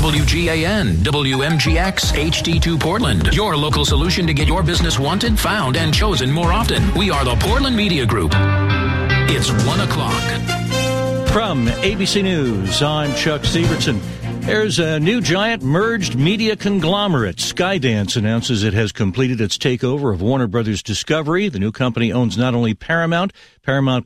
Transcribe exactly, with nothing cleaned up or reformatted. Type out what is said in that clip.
W G A N, W M G X, H D two Portland. Your local solution to get your business wanted, found, and chosen more often. We are the Portland Media Group. It's one o'clock. From A B C News, I'm Chuck Stevenson. There's a new giant merged media conglomerate. Skydance announces it has completed its takeover of Warner Brothers Discovery. The new company owns not only Paramount, Paramount